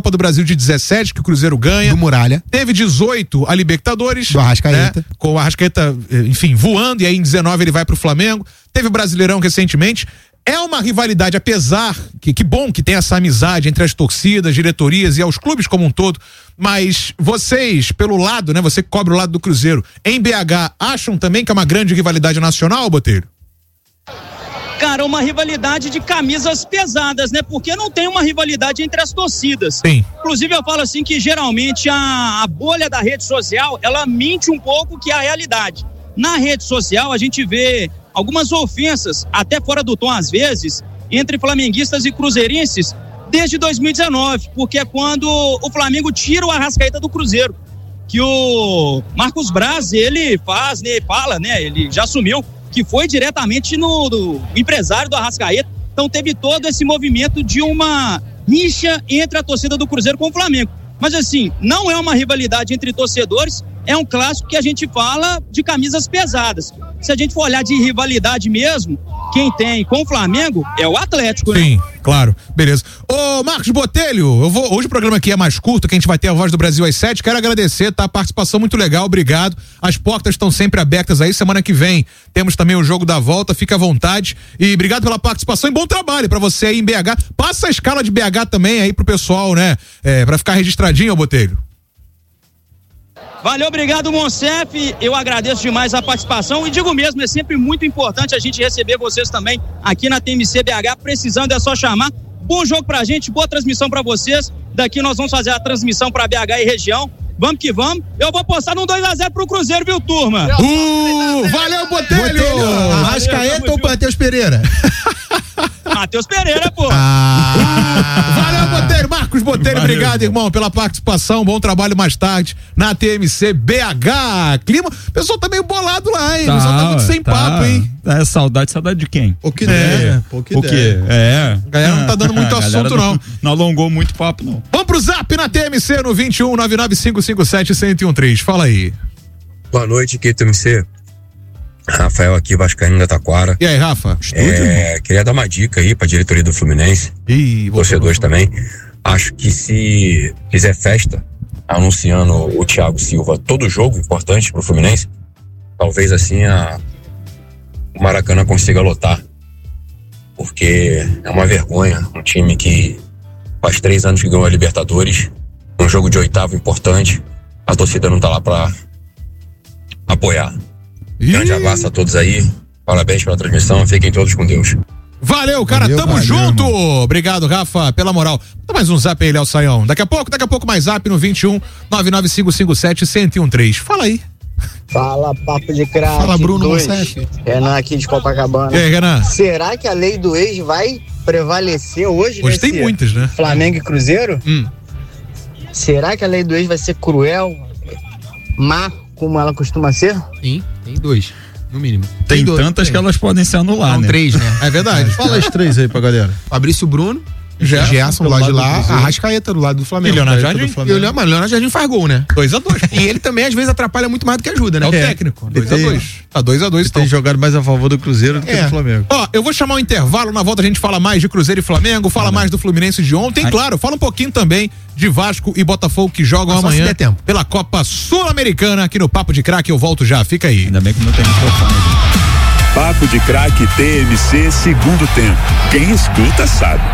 Copa do Brasil de 17, que o Cruzeiro ganha. Do Muralha. Teve 18 a Libertadores. Do Arrascaeta. Né? Com o Arrascaeta, enfim, voando, e aí em 19 ele vai pro Flamengo. Teve o Brasileirão recentemente. É uma rivalidade, apesar que bom que tem essa amizade entre as torcidas, diretorias e aos clubes como um todo, mas vocês, pelo lado, né, você cobre o lado do Cruzeiro, em BH, acham também que é uma grande rivalidade nacional, Botelho? Cara, uma rivalidade de camisas pesadas, né? Porque não tem uma rivalidade entre as torcidas. Sim. Inclusive eu falo assim que geralmente a bolha da rede social, ela mente um pouco que é a realidade. Na rede social a gente vê algumas ofensas, até fora do tom às vezes, entre flamenguistas e cruzeirenses desde 2019, porque é quando o Flamengo tira o Arrascaeta do Cruzeiro, que o Marcos Braz, ele faz, né, fala, né, ele já assumiu que foi diretamente do empresário do Arrascaeta, então teve todo esse movimento de uma rixa entre a torcida do Cruzeiro com o Flamengo. Mas assim, não é uma rivalidade entre torcedores, é um clássico que a gente fala de camisas pesadas. Se a gente for olhar de rivalidade mesmo, quem tem com o Flamengo é o Atlético, né? Sim, claro. Beleza. Ô, Marcos Botelho, hoje o programa aqui é mais curto, que a gente vai ter a Voz do Brasil às 7. Quero agradecer, tá? A participação muito legal, obrigado. As portas estão sempre abertas aí. Semana que vem temos também o jogo da volta, fica à vontade. E obrigado pela participação e bom trabalho pra você aí em BH. Passa a escala de BH também aí pro pessoal, né? Pra ficar registradinho, ô Botelho. Valeu, obrigado, Monsef. Eu agradeço demais a participação e digo mesmo, é sempre muito importante a gente receber vocês também aqui na TMC BH. Precisando é só chamar. Bom jogo pra gente, boa transmissão pra vocês. Daqui nós vamos fazer a transmissão pra BH e região. Vamos que vamos. Eu vou apostar num 2-0 pro Cruzeiro, viu, turma? Valeu, Botelho! Arrascaeta ou Matheus Pereira? Matheus Pereira, pô. Valeu, Botelho. Marcos Botelho, obrigado, irmão, pela participação. Bom trabalho mais tarde na TMC BH. Clima, o pessoal tá meio bolado lá, hein? O pessoal tá muito sem papo, hein? É, saudade de quem? O que der. O quê? É. A galera não tá dando muito assunto, não. Não alongou muito papo, não. Vamos pro zap na TMC no 21 99557-1013. Fala aí. Boa noite, aqui TMC. Rafael aqui, Vascaíno da Taquara. E aí, Rafa? Queria dar uma dica aí pra diretoria do Fluminense, torcedores também. Acho que se fizer festa anunciando o Thiago Silva todo jogo importante pro Fluminense, talvez assim o Maracanã consiga lotar, porque é uma vergonha um time que faz 3 anos que ganhou a Libertadores, um jogo de oitavo importante, a torcida não tá lá pra apoiar. Grande abraço a todos aí, parabéns pela transmissão, fiquem todos com Deus. Valeu, cara, tamo junto. Irmão. Obrigado, Rafa, pela moral. Dá mais um zap aí, Léo Saião. Daqui a pouco mais zap no 21 99557-1013. Fala aí. Fala, papo de craque. Fala, Bruno Monsef. Renan aqui de Copacabana. E aí, Renan? Será que a lei do ex vai prevalecer hoje? Hoje tem muitas, né? Flamengo e Cruzeiro? Será que a lei do ex vai ser cruel, má, como ela costuma ser? Sim, tem 2, no mínimo. Tem tantas que elas podem se anular, né? 3, né? É verdade. Fala as 3 aí pra galera. Fabrício Bruno, Gerson do lado de lá, Arrascaeta do lado do Flamengo. E Leonardo Jardim. Mas Leonardo Jardim faz gol, né? 2-2. E ele também às vezes atrapalha muito mais do que ajuda, né? É o técnico. 2-2. Tá 2-2, então. Tem jogado mais a favor do Cruzeiro do que do Flamengo. Ó, eu vou chamar um intervalo, na volta a gente fala mais de Cruzeiro e Flamengo, fala mais do Fluminense de ontem, claro, fala um pouquinho também de Vasco e Botafogo que jogam amanhã se der tempo. pela Copa Sul-Americana aqui no Papo de Craque. Eu volto já, fica aí. Ainda bem que não tem microfone. Papo de Craque TMC, segundo tempo. Quem escuta sabe.